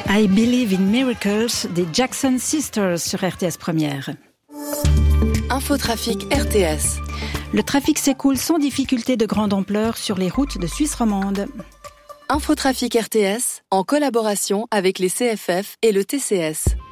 I Believe in Miracles des Jackson Sisters sur RTS Première. Infotrafic RTS. Le trafic s'écoule sans difficulté de grande ampleur sur les routes de Suisse romande. Infotrafic RTS en collaboration avec les CFF et le TCS.